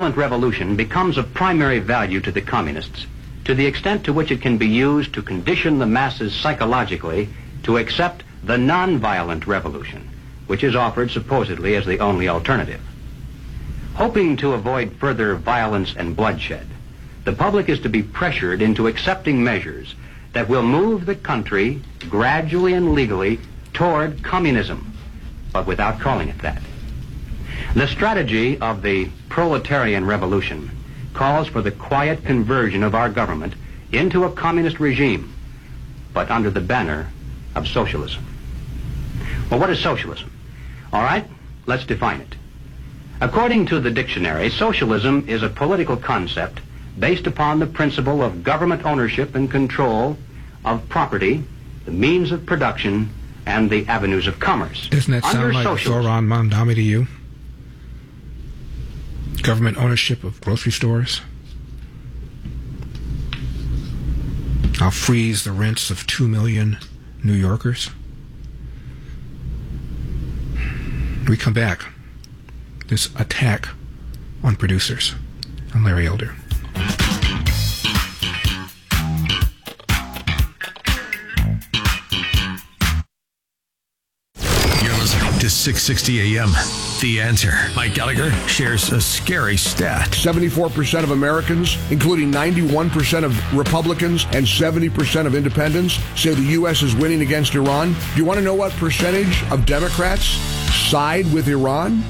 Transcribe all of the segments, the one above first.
nonviolent revolution becomes of primary value to the communists to the extent to which it can be used to condition the masses psychologically to accept the nonviolent revolution, which is offered supposedly as the only alternative. Hoping to avoid further violence and bloodshed, the public is to be pressured into accepting measures that will move the country gradually and legally toward communism, but without calling it that. The strategy of the proletarian revolution calls for the quiet conversion of our government into a communist regime, but under the banner of socialism. Well, what is socialism? All right, let's define it. According to the dictionary, socialism is a political concept based upon the principle of government ownership and control of property, the means of production, and the avenues of commerce. Doesn't that sound like Zoran Mandami to you? Government ownership of grocery stores. I'll freeze the rents of 2 million New Yorkers. We come back. This attack on producers. I'm Larry Elder. You're listening to 660 AM. The Answer. Mike Gallagher shares a scary stat. 74% of Americans, including 91% of Republicans and 70% of independents, say the U.S. is winning against Iran. Do you want to know what percentage of Democrats side with Iran?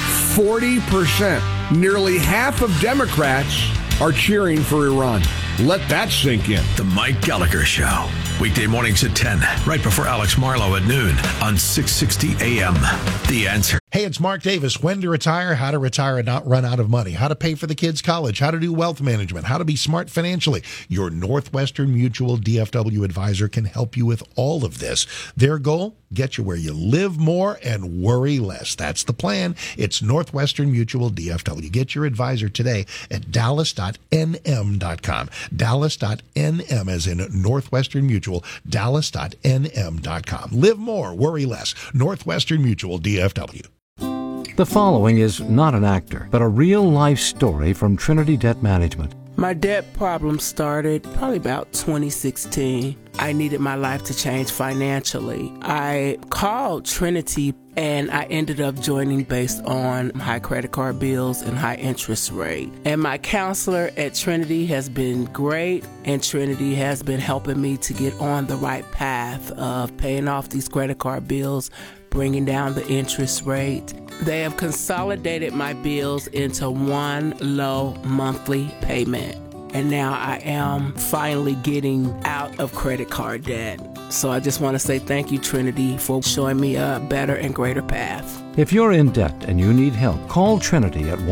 40%. Nearly half of Democrats are cheering for Iran. Let that sink in. The Mike Gallagher Show. Weekday mornings at 10, right before Alex Marlowe at noon on 660 AM. The Answer. Hey, it's Mark Davis. When to retire, how to retire and not run out of money, how to pay for the kids' college, how to do wealth management, how to be smart financially. Your Northwestern Mutual DFW advisor can help you with all of this. Their goal? Get you where you live more and worry less. That's the plan. It's Northwestern Mutual DFW. Get your advisor today at dallas.nm.com. Dallas.nm as in Northwestern Mutual. Dallas.nm.com. Live more, worry less. Northwestern Mutual DFW. The following is not an actor, but a real-life story from Trinity Debt Management. My debt problem started probably about 2016. I needed my life to change financially. I called Trinity and I ended up joining based on high credit card bills and high interest rate. And my counselor at Trinity has been great, and Trinity has been helping me to get on the right path of paying off these credit card bills, bringing down the interest rate. They have consolidated my bills into one low monthly payment. And now I am finally getting out of credit card debt. So I just want to say thank you, Trinity, for showing me a better and greater path. If you're in debt and you need help, call Trinity at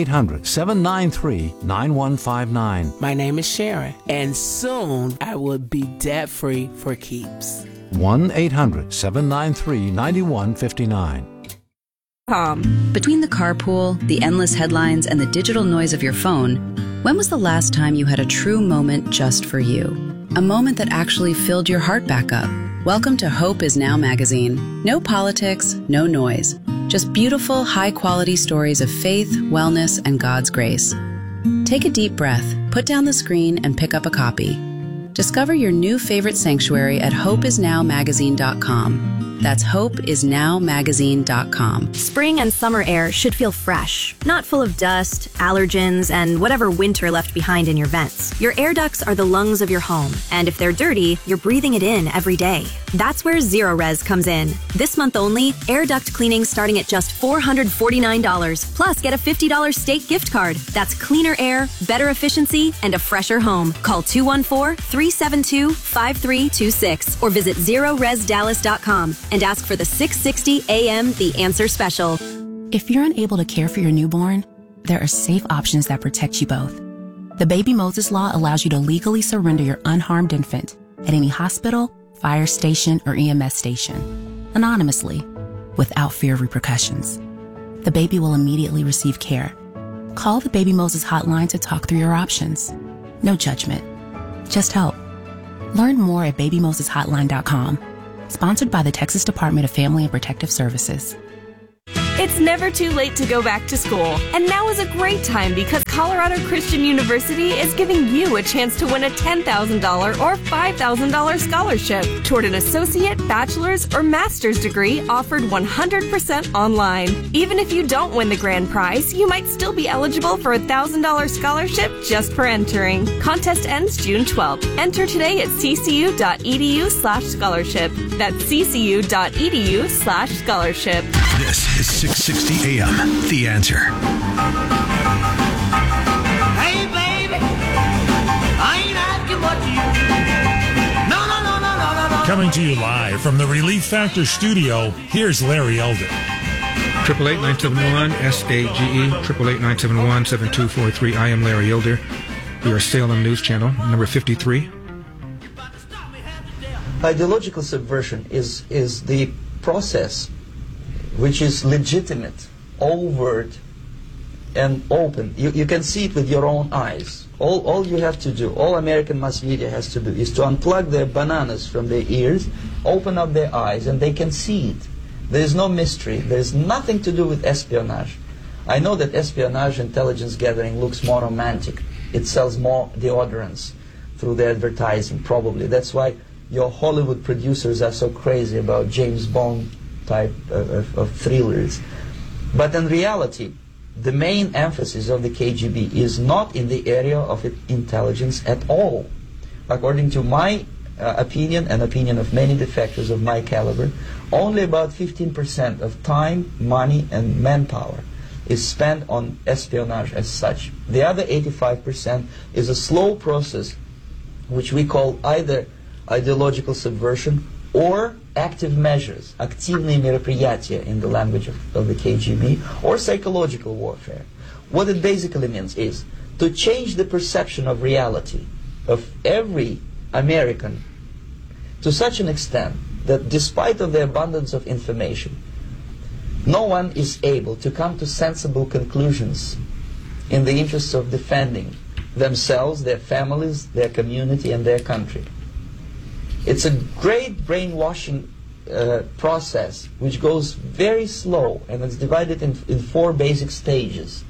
1-800-793-9159. My name is Sharon, and soon I will be debt-free for keeps. 1-800-793-9159. Between the carpool, the endless headlines, and the digital noise of your phone, when was the last time you had a true moment just for you? A moment that actually filled your heart back up. Welcome to Hope Is Now magazine. No politics, no noise. Just beautiful, high-quality stories of faith, wellness, and God's grace. Take a deep breath, put down the screen, and pick up a copy. Discover your new favorite sanctuary at hopeisnowmagazine.com. That's hopeisnowmagazine.com. Spring and summer air should feel fresh, not full of dust, allergens, and whatever winter left behind in your vents. Your air ducts are the lungs of your home, and if they're dirty, you're breathing it in every day. That's where ZeroRez comes in. This month only, air duct cleaning starting at just $449. Plus, get a $50 state gift card. That's cleaner air, better efficiency, and a fresher home. Call 214-372-5326 or visit ZeroRezDallas.com and ask for the 660 AM The Answer Special. If you're unable to care for your newborn, there are safe options that protect you both. The Baby Moses Law allows you to legally surrender your unharmed infant at any hospital, fire station, or EMS station, anonymously, without fear of repercussions. The baby will immediately receive care. Call the Baby Moses hotline to talk through your options. No judgment, just help. Learn more at babymoseshotline.com. Sponsored by the Texas Department of Family and Protective Services. It's never too late to go back to school, and now is a great time because Colorado Christian University is giving you a chance to win a $10,000 or $5,000 scholarship toward an associate, bachelor's, or master's degree offered 100% online. Even if you don't win the grand prize, you might still be eligible for a $1,000 scholarship just for entering. Contest ends June 12th. Enter today at ccu.edu/scholarship. That's ccu.edu/scholarship. This is 660 AM. The Answer. Hey, baby, I ain't asking what you do. No. Coming to you live from the Relief Factor studio, here's Larry Elder. 888-971-SAGE, 888-971-7243. I am Larry Elder. We are Salem News Channel, number 53. Ideological subversion is the process which is legitimate, overt, and open. You can see it with your own eyes. All you have to do, all American mass media has to do, is to unplug their bananas from their ears, open up their eyes, and they can see it. There is no mystery. There is nothing to do with espionage. I know that espionage intelligence gathering looks more romantic. It sells more deodorants through the advertising, probably. That's why your Hollywood producers are so crazy about James Bond type of thrillers. But in reality, the main emphasis of the KGB is not in the area of intelligence at all. According to my opinion and opinion of many defectors of my caliber, only about 15% of time, money, and manpower is spent on espionage as such. The other 85% is a slow process which we call either ideological subversion or active measures, активные мероприятия in the language of the KGB, or psychological warfare. What it basically means is to change the perception of reality of every American to such an extent that despite of the abundance of information, no one is able to come to sensible conclusions in the interests of defending themselves, their families, their community, and their country. It's a great brainwashing process which goes very slow, and it's divided in 4 basic stages.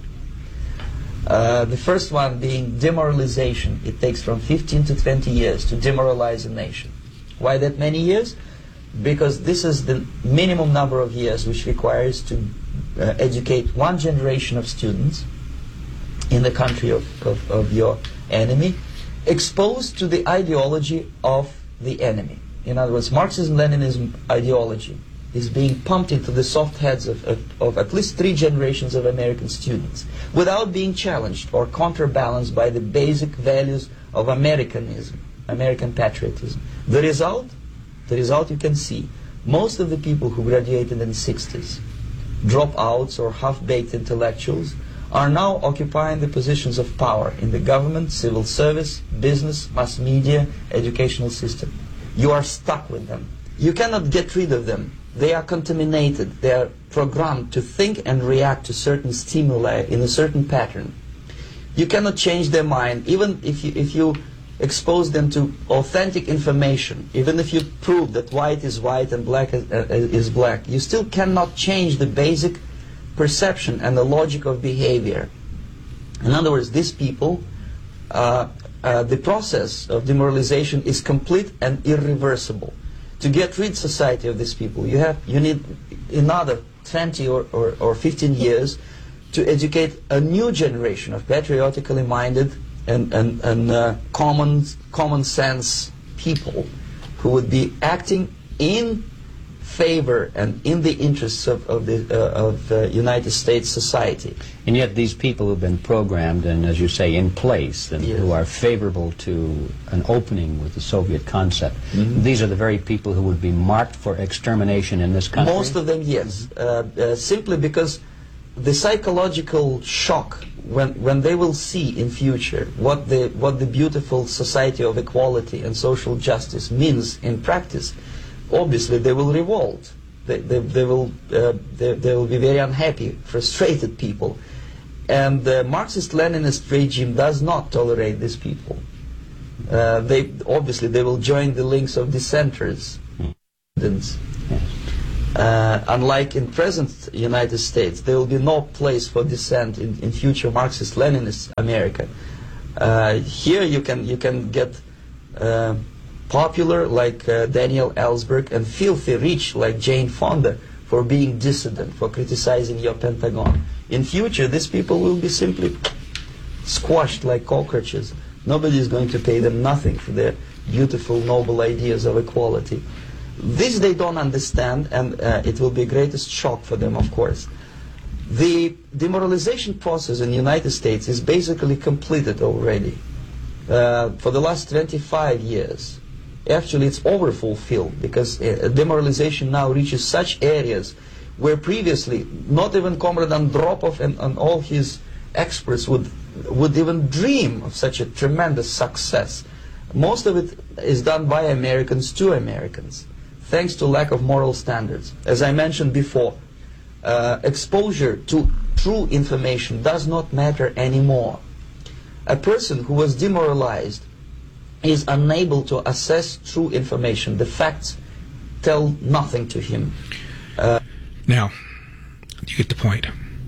The first one being demoralization. It takes from 15 to 20 years to demoralize a nation. Why that many years? Because this is the minimum number of years which requires to educate one generation of students in the country of your enemy, exposed to the ideology of the enemy. In other words, Marxism-Leninism ideology is being pumped into the soft heads of at least 3 generations of American students without being challenged or counterbalanced by the basic values of Americanism, American patriotism. The result you can see. Most of the people who graduated in the 60s, dropouts or half-baked intellectuals, are now occupying the positions of power in the government, civil service, business, mass media, educational system. You are stuck with them. You cannot get rid of them. They are contaminated. They are programmed to think and react to certain stimuli in a certain pattern. You cannot change their mind, even if you expose them to authentic information, even if you prove that white is white and black is black. You still cannot change the basic perception and the logic of behavior. In other words, these people, the process of demoralization is complete and irreversible. To get rid of society of these people, you need another 20 or 15 years to educate a new generation of patriotically minded and common sense people who would be acting in favor and in the interests of the United States society. And yet these people who've been programmed and, as you say, in place, and who are favorable to an opening with the Soviet concept, these are the very people who would be marked for extermination in this country? Most of them, yes. Simply because the psychological shock when they will see in future what the beautiful society of equality and social justice means in practice, obviously they will revolt. They will be very unhappy, frustrated people, and the Marxist-Leninist regime does not tolerate these people. They will join the links of dissenters. Unlike in present United States, there will be no place for dissent in future Marxist-Leninist America. Here you can get popular like Daniel Ellsberg and filthy rich like Jane Fonda for being dissident, for criticizing your Pentagon. In future, these people will be simply squashed like cockroaches. Nobody is going to pay them nothing for their beautiful, noble ideas of equality. This they don't understand, and it will be a greatest shock for them, of course. The demoralization process in the United States is basically completed already. For the last 25 years. Actually, it's overfulfilled, because demoralization now reaches such areas where previously not even Comrade Andropov and all his experts would even dream of such a tremendous success. Most of it is done by Americans to Americans, thanks to lack of moral standards. As I mentioned before, exposure to true information does not matter anymore. A person who was demoralized is unable to assess true information. The facts tell nothing to him. Now, you get the point.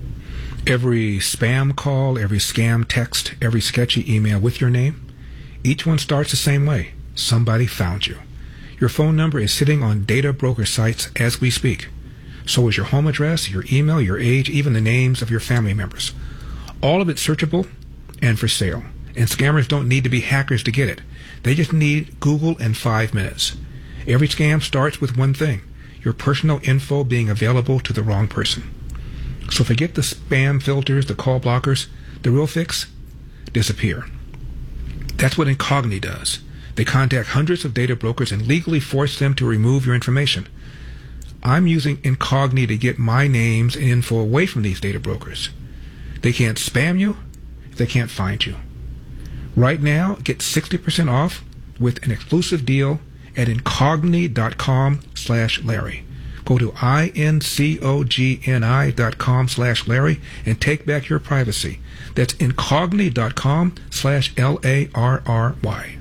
Every spam call, every scam text, every sketchy email with your name, each one starts the same way. Somebody found you. Your phone number is sitting on data broker sites as we speak. So is your home address, your email, your age, even the names of your family members. All of it searchable and for sale. And scammers don't need to be hackers to get it. They just need Google and 5 minutes. Every scam starts with one thing: your personal info being available to the wrong person. So forget the spam filters, the call blockers. The real fix? Disappear. That's what Incogni does. They contact hundreds of data brokers and legally force them to remove your information. I'm using Incogni to get my names and info away from these data brokers. They can't spam you. They can't find you. Right now, get 60% off with an exclusive deal at incogni.com/Larry. Go to incogni.com/Larry and take back your privacy. That's incogni.com/LARRY.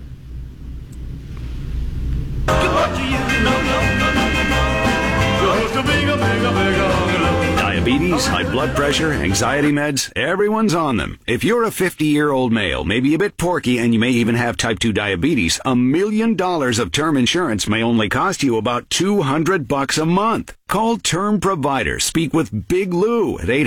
Diabetes, high blood pressure, anxiety meds, everyone's on them. If you're a 50-year-old male, maybe a bit porky, and you may even have type 2 diabetes, $1 million of term insurance may only cost you about $200 a month. Call Term Provider. Speak with Big Lou at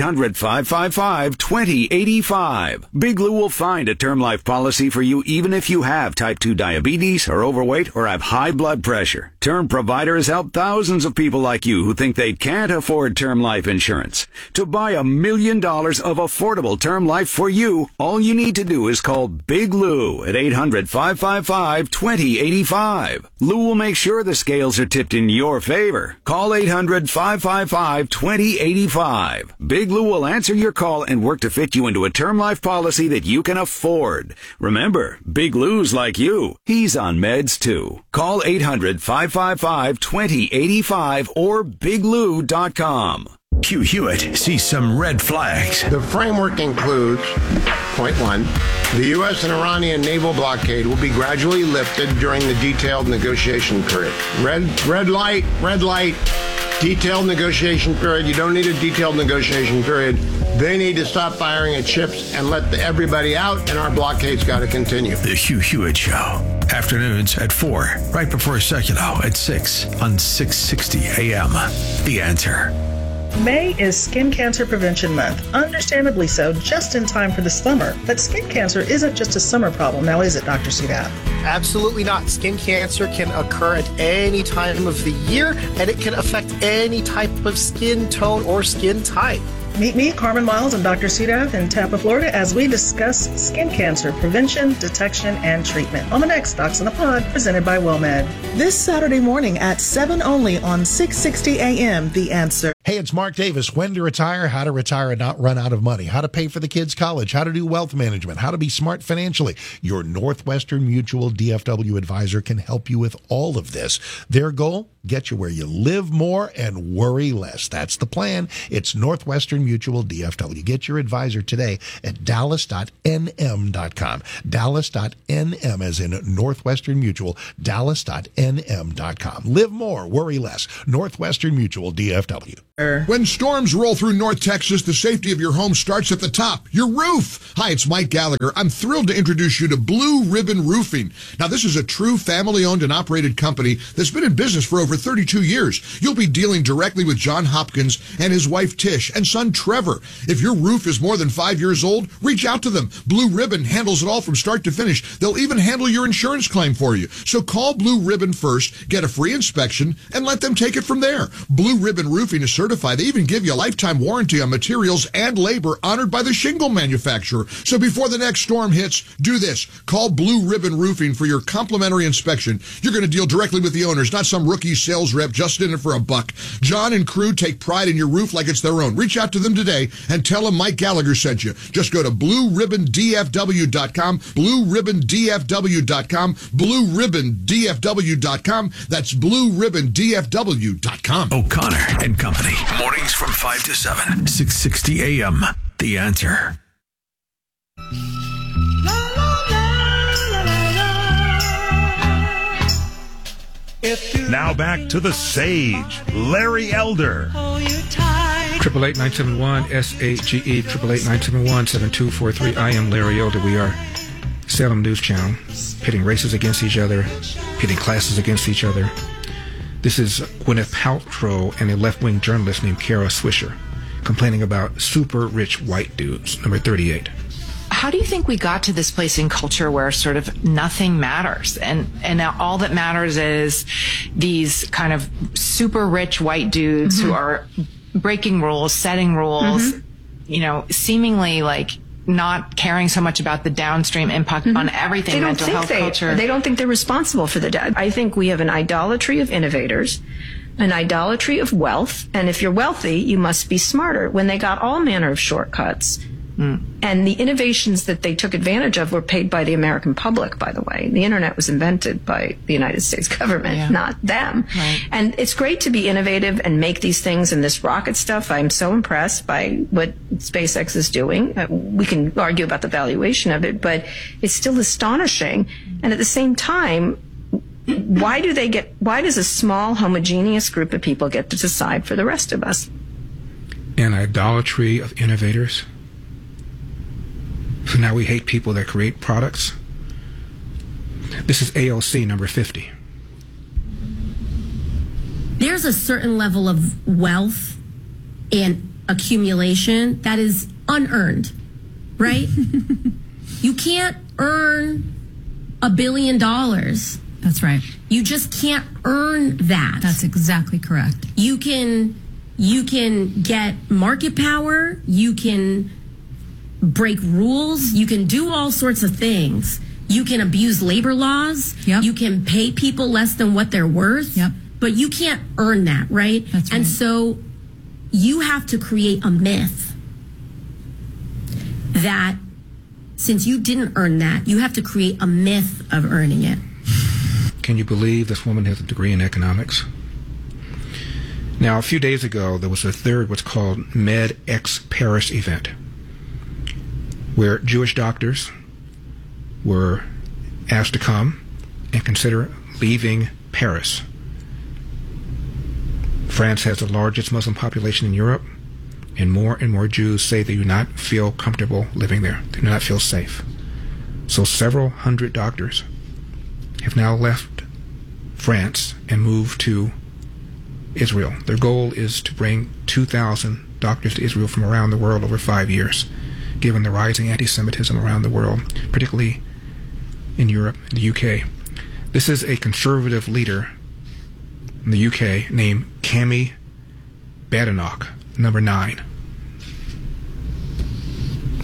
800-555-2085. Big Lou will find a term life policy for you even if you have type 2 diabetes, are overweight, or have high blood pressure. Term Provider has helped thousands of people like you who think they can't afford term life insurance. To buy $1 million of affordable term life for you, all you need to do is call Big Lou at 800-555-2085. Lou will make sure the scales are tipped in your favor. Call 800-555-2085. Big Lou will answer your call and work to fit you into a term life policy that you can afford. Remember, Big Lou's like you. He's on meds too. Call 800-555-2085 or biglou.com. Hugh Hewitt sees some red flags. The framework includes, point one, the U.S. and Iranian naval blockade will be gradually lifted during the detailed negotiation period. Red light, detailed negotiation period. You don't need a detailed negotiation period. They need to stop firing at ships and let everybody out, and our blockade's got to continue. The Hugh Hewitt Show. Afternoons at 4, right before Secular at 6 on 660 AM. The Answer. May is Skin Cancer Prevention Month. Understandably so, just in time for the summer. But skin cancer isn't just a summer problem, now is it, Dr. Sudath? Absolutely not. Skin cancer can occur at any time of the year, and it can affect any type of skin tone or skin type. Meet me, Carmen Miles, and Dr. Sudath in Tampa, Florida, as we discuss skin cancer prevention, detection, and treatment on the next Docs in the Pod, presented by WellMed. This Saturday morning at 7 only on 660 AM, The Answer. Hey, it's Mark Davis. When to retire, how to retire and not run out of money, how to pay for the kids' college, how to do wealth management, how to be smart financially. Your Northwestern Mutual DFW advisor can help you with all of this. Their goal? Get you where you live more and worry less. That's the plan. It's Northwestern Mutual DFW. Get your advisor today at dallas.nm.com. Dallas.nm as in Northwestern Mutual. Dallas.nm.com. Live more, worry less. Northwestern Mutual DFW. When storms roll through North Texas, the safety of your home starts at the top, your roof. Hi, it's Mike Gallagher. I'm thrilled to introduce you to Blue Ribbon Roofing. Now, this is a true family-owned and operated company that's been in business for over 32 years. You'll be dealing directly with John Hopkins and his wife Tish and son Trevor. If your roof is more than 5 years old, reach out to them. Blue Ribbon handles it all from start to finish. They'll even handle your insurance claim for you. So call Blue Ribbon first, get a free inspection, and let them take it from there. Blue Ribbon Roofing is certified. They even give you a lifetime warranty on materials and labor honored by the shingle manufacturer. So before the next storm hits, do this. Call Blue Ribbon Roofing for your complimentary inspection. You're going to deal directly with the owners, not some rookie sales rep just in it for a buck. John and crew take pride in your roof like it's their own. Reach out to them today and tell them Mike Gallagher sent you. Just go to BlueRibbonDFW.com, BlueRibbonDFW.com, BlueRibbonDFW.com. That's BlueRibbonDFW.com. O'Connor and Company. Mornings from 5 to 7, 660 a.m. The Answer. Now back to the sage, Larry Elder. 888-971-SAGE, 888-971-7243. I am Larry Elder. We are Salem News Channel, pitting races against each other, pitting classes against each other. This is Gwyneth Paltrow and a left-wing journalist named Kara Swisher complaining about super rich white dudes, number 38. How do you think we got to this place in culture where sort of nothing matters and now all that matters is these kind of super rich white dudes who are breaking rules, setting rules, you know, seemingly like not caring so much about the downstream impact on everything, they don't mental think health culture. They don't think they're responsible for the dead. I think we have an idolatry of innovators, an idolatry of wealth, and if you're wealthy, you must be smarter. When they got all manner of shortcuts, and the innovations that they took advantage of were paid by the American public, by the way. The internet was invented by the United States government, not them. Right. And it's great to be innovative and make these things and this rocket stuff. I'm so impressed by what SpaceX is doing. We can argue about the valuation of it, but it's still astonishing. And at the same time, why does a small homogeneous group of people get to decide for the rest of us? An idolatry of innovators. So now we hate people that create products. This is AOC number 50. There's a certain level of wealth and accumulation that is unearned, right? You can't earn $1 billion. That's right. You just can't earn that. That's exactly correct. You can get market power. You can break rules. You can do all sorts of things. You can abuse labor laws. Yep. You can pay people less than what they're worth. Yep. But you can't earn that, right? That's right. And so you have to create a myth that since you didn't earn that, you have to create a myth of earning it. Can you believe this woman has a degree in economics? Now, a few days ago, there was a third what's called MedX Paris event, where Jewish doctors were asked to come and consider leaving Paris. France has the largest Muslim population in Europe, and more Jews say they do not feel comfortable living there. They do not feel safe. So several hundred doctors have now left France and moved to Israel. Their goal is to bring 2,000 doctors to Israel from around the world over 5 years, given the rising anti-Semitism around the world, particularly in Europe and the UK. This is a conservative leader in the UK named Kemi Badenoch, number 9.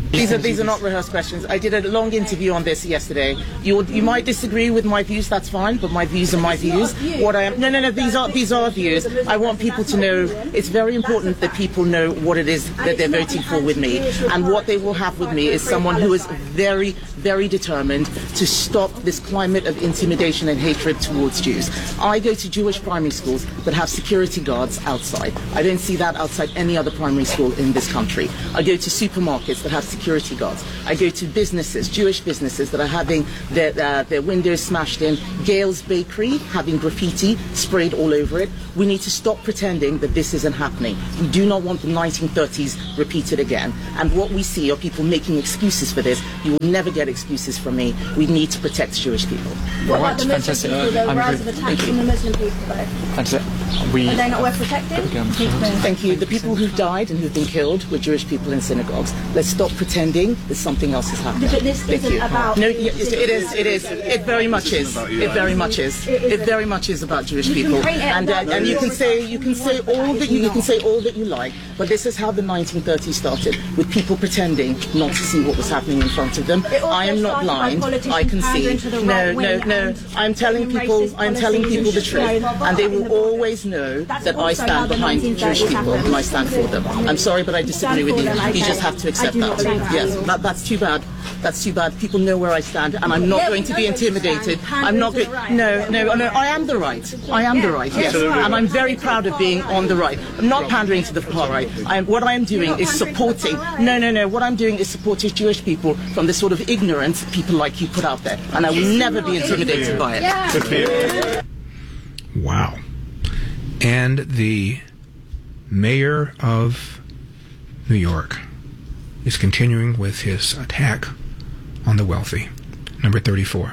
These are not rehearsed questions. I did a long interview on this yesterday. You might disagree with my views. That's fine, but my views are my views. What I am no. These are views. I want people to know. It's very important that people know what it is that they're voting for with me, and what they will have with me is someone who is very, very determined to stop this climate of intimidation and hatred towards Jews. I go to Jewish primary schools that have security guards outside. I don't see that outside any other primary school in this country. I go to supermarkets that have security guards. I go to businesses, Jewish businesses, that are having their windows smashed in. Gale's Bakery having graffiti sprayed all over it. We need to stop pretending that this isn't happening. We do not want the 1930s repeated again. And what we see are people making excuses for this. You will never get excuses from me. We need to protect Jewish people. What about the Muslim people, the rise of attacks from the Muslim people, though? That's it. Are they not worth protecting? Thank you. The people who've died and who've been killed were Jewish people in synagogues. Let's stop pretending that something else is happening. But this isn't about... No, it is. It very much is. It very much is. It very much is about Jewish people. And you can say all that you like, but this is how the 1930s started, with people pretending not to see what was happening in front of them. I am not blind. I can see. No. I'm telling people the truth, and they will always know that I stand behind Jewish people and I stand for them. I'm sorry, but I disagree with you. You just have to accept that. Yes, that's too bad. That's too bad. People know where I stand, and I'm not going to be intimidated. I'm not going. No. I am the right. I am the right. Yes, and I'm very proud of being on the right. I'm not pandering to the far right. What I am doing is supporting. No. What I'm doing is supporting Jewish people from the sort of ignorance people like you put out there, and I will never be intimidated by it. Wow. And the mayor of New York is continuing with his attack on the wealthy. Number 34.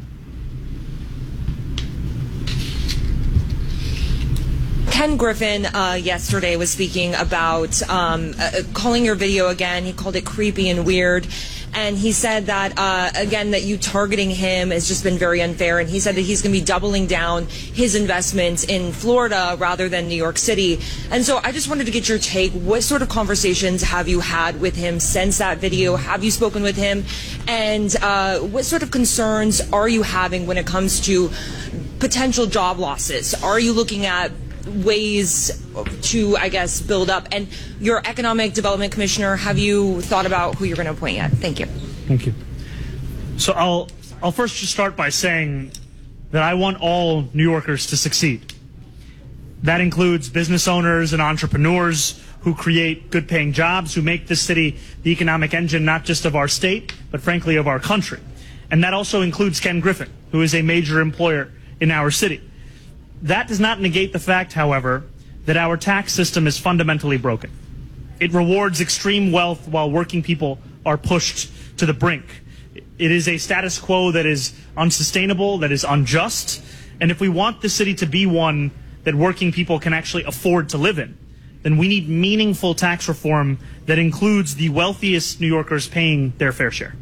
Ken Griffin yesterday was speaking about calling your video again. He called it creepy and weird. And he said that, again, that you targeting him has just been very unfair. And he said that he's going to be doubling down his investments in Florida rather than New York City. And so I just wanted to get your take. What sort of conversations have you had with him since that video? Have you spoken with him? And what sort of concerns are you having when it comes to potential job losses? Are you looking at ways to, I guess, build up? And your economic development commissioner, have you thought about who you're going to appoint yet? Thank you. Thank you. So I'll first just start by saying that I want all New Yorkers to succeed. That includes business owners and entrepreneurs who create good-paying jobs, who make this city the economic engine not just of our state, but frankly of our country. And that also includes Ken Griffin, who is a major employer in our city. That does not negate the fact, however, that our tax system is fundamentally broken. It rewards extreme wealth while working people are pushed to the brink. It is a status quo that is unsustainable, that is unjust, and if we want the city to be one that working people can actually afford to live in, then we need meaningful tax reform that includes the wealthiest New Yorkers paying their fair share.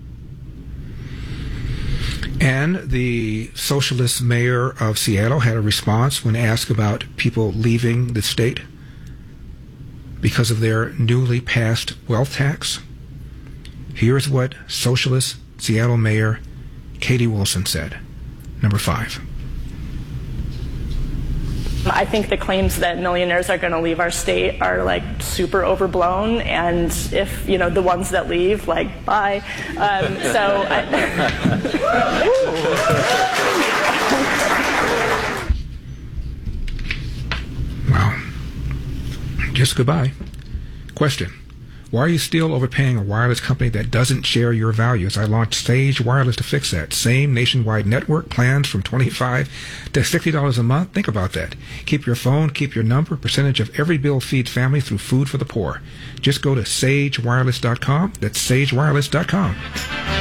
And the socialist mayor of Seattle had a response when asked about people leaving the state because of their newly passed wealth tax. Here's what socialist Seattle Mayor Katie Wilson said. Number 5. I think the claims that millionaires are going to leave our state are like super overblown, and if the ones that leave, like, bye. Wow. Just goodbye. Question. Why are you still overpaying a wireless company that doesn't share your values? I launched Sage Wireless to fix that. Same nationwide network, plans from $25 to $60 a month. Think about that. Keep your phone, keep your number. Percentage of every bill feeds family through Food for the Poor. Just go to sagewireless.com. That's sagewireless.com.